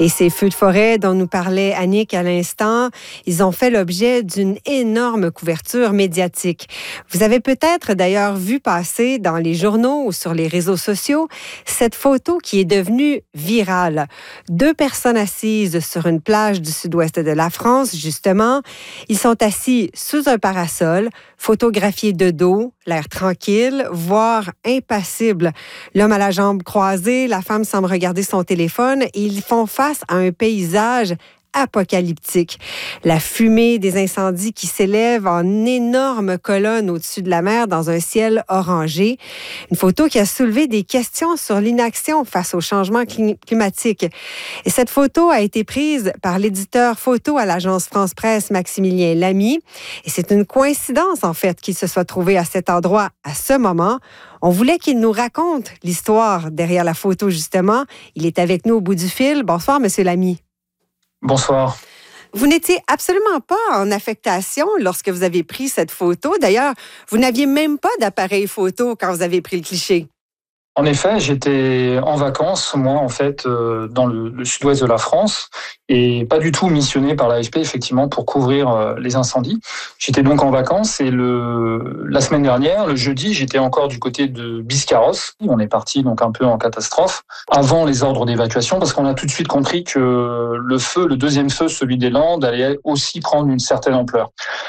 Et ces feux de forêt dont nous parlait Annick à l'instant, ils ont fait l'objet d'une énorme couverture médiatique. Vous avez peut-être d'ailleurs vu passer dans les journaux ou sur les réseaux sociaux cette photo qui est devenue virale. 2 personnes assises sur une plage du sud-ouest de la France, justement. Ils sont assis sous un parasol, photographiés de dos, l'air tranquille, voire impassible. L'homme a la jambe croisée, la femme semble regarder son téléphone et ils font face à un paysage apocalyptique. La fumée des incendies qui s'élève en énormes colonnes au-dessus de la mer dans un ciel orangé. Une photo qui a soulevé des questions sur l'inaction face au changement climatique. Et cette photo a été prise par l'éditeur photo à l'agence France Presse, Maximilien Lamy. Et c'est une coïncidence, en fait, qu'il se soit trouvé à cet endroit à ce moment. On voulait qu'il nous raconte l'histoire derrière la photo, justement. Il est avec nous au bout du fil. Bonsoir, Monsieur Lamy. Bonsoir. Vous n'étiez absolument pas en affectation lorsque vous avez pris cette photo. D'ailleurs, vous n'aviez même pas d'appareil photo quand vous avez pris le cliché. En effet, j'étais en vacances, moi, en fait, dans le sud-ouest de la France, et pas du tout missionné par l'AFP, effectivement, pour couvrir les incendies. J'étais donc en vacances, et la semaine dernière, le jeudi, j'étais encore du côté de Biscarrosse. On est parti donc un peu en catastrophe, avant les ordres d'évacuation, parce qu'on a tout de suite compris que le deuxième feu, celui des Landes, allait aussi prendre une certaine ampleur.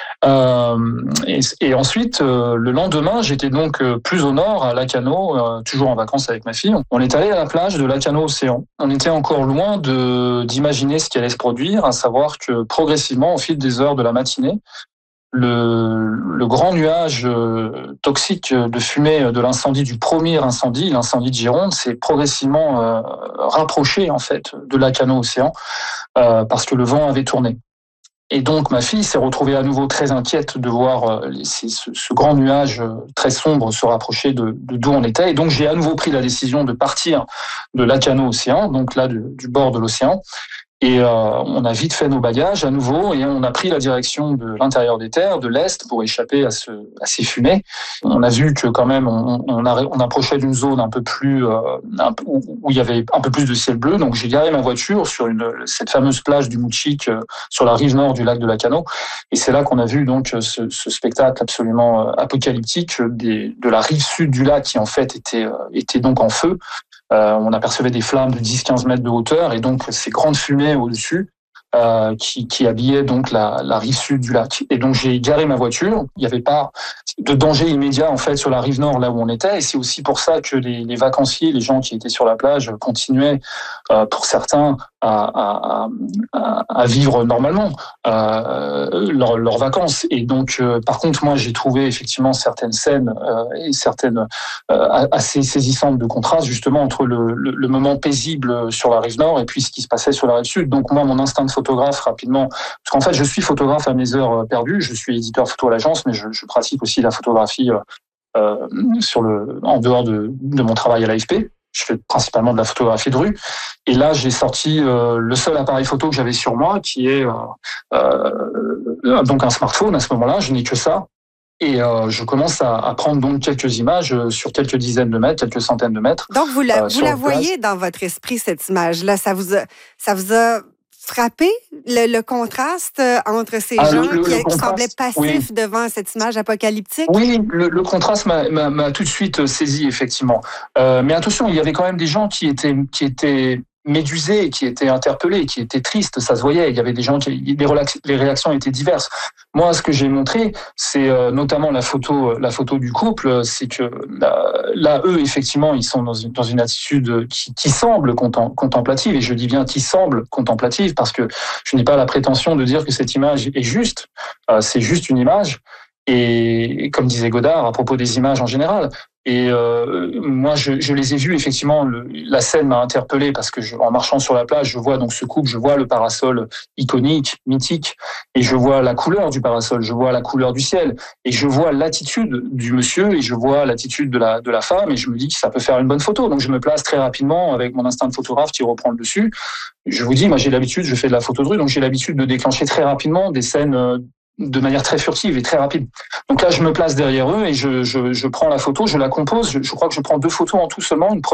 Et ensuite, le lendemain, j'étais donc plus au nord, à Lacanau, toujours en vacances avec ma fille. On est allé à la plage de Lacanau-Océan. On était encore loin d'imaginer ce qui allait se produire, à savoir que progressivement, au fil des heures de la matinée, le grand nuage toxique de fumée de l'incendie, du premier incendie, l'incendie de Gironde, s'est progressivement rapproché en fait de Lacanau-Océan parce que le vent avait tourné. Et donc, ma fille s'est retrouvée à nouveau très inquiète de voir ce grand nuage très sombre se rapprocher d'où on était. Et donc, j'ai à nouveau pris la décision de partir de Lacanau-Océan, donc là, du bord de l'océan. Et on a vite fait nos bagages à nouveau et on a pris la direction de l'intérieur des terres, de l'Est, pour échapper à ces fumées. On a vu que quand même, on approchait d'une zone un peu plus où il y avait un peu plus de ciel bleu. Donc j'ai garé ma voiture sur cette fameuse plage du Moutchik, sur la rive nord du lac de Lacanau. Et c'est là qu'on a vu donc ce spectacle absolument apocalyptique de la rive sud du lac qui en fait était donc en feu. On apercevait des flammes de 10-15 mètres de hauteur et donc ces grandes fumées au-dessus qui habillaient donc la rive sud du lac. Et donc j'ai garé ma voiture. Il n'y avait pas de danger immédiat en fait sur la rive nord là où on était. Et c'est aussi pour ça que les vacanciers, les gens qui étaient sur la plage, continuaient pour certains à vivre normalement leurs vacances. Et donc, par contre, moi, j'ai trouvé effectivement certaines scènes et certaines assez saisissantes de contraste justement entre le moment paisible sur la rive nord et puis ce qui se passait sur la rive sud. Donc moi, mon instinct de photographe rapidement, parce qu'en fait, je suis photographe à mes heures perdues. Je suis éditeur photo à l'agence, mais je pratique aussi la photographie en dehors de mon travail à l'AFP. Je fais principalement de la photographie de rue. Et là, j'ai sorti le seul appareil photo que j'avais sur moi, qui est donc un smartphone à ce moment-là. Je n'ai que ça. Et je commence à prendre donc quelques images sur quelques dizaines de mètres, quelques centaines de mètres. Donc, vous la voyez dans votre esprit, cette image-là. Ça vous a frappé, le contraste entre ces gens qui semblaient passifs devant cette image apocalyptique? Oui, le contraste m'a tout de suite saisi, effectivement. Mais attention, il y avait quand même des gens qui étaient médusés, qui étaient interpellés, qui étaient tristes, ça se voyait. Il y avait des gens les réactions étaient diverses. Moi, ce que j'ai montré, c'est notamment la photo du couple, c'est que là, eux, effectivement, ils sont dans une attitude qui semble contemplative, et je dis bien qui semble contemplative, parce que je n'ai pas la prétention de dire que cette image est juste. C'est juste une image. Et comme disait Godard à propos des images en général, et moi je les ai vues effectivement. La scène m'a interpellé parce que en marchant sur la plage, je vois donc ce couple, je vois le parasol iconique, mythique, et je vois la couleur du parasol, je vois la couleur du ciel, et je vois l'attitude du monsieur, et je vois l'attitude de la femme, et je me dis que ça peut faire une bonne photo. Donc je me place très rapidement avec mon instinct de photographe qui reprend le dessus. Je vous dis, moi j'ai l'habitude, je fais de la photo de rue, donc j'ai l'habitude de déclencher très rapidement des scènes de manière très furtive et très rapide. Donc là, je me place derrière eux et je prends la photo, je la compose. Je crois que je prends 2 photos en tout seulement. Une